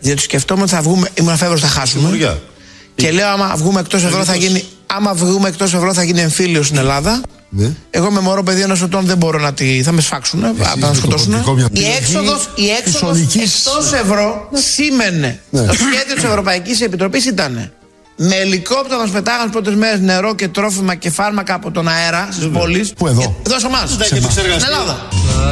Διότι σκεφτόμουν ότι θα βγούμε, ήμουν αφέβρος, θα χάσουμε. Και λέω, άμα βγούμε εκτός ευρώ θα γίνει. Άμα βγούμε εκτός ευρώ θα γίνει εμφύλιο στην Ελλάδα. Ναι. Εγώ με μωρό παιδί ενός ετών δεν μπορώ θα με σφάξουν, θα με σκοτώσουν. Η έξοδος εκτός ευρώ σήμαινε. Το σχέδιο της Ευρωπαϊκής Επιτροπής ήταν με ελικόπτερο να σπετάγαν τις πρώτες μέρες νερό και τρόφιμα και φάρμακα από τον αέρα στις πόλεις. Πού εδώ? Εδώ σε εμάς. Στην Ελλάδα.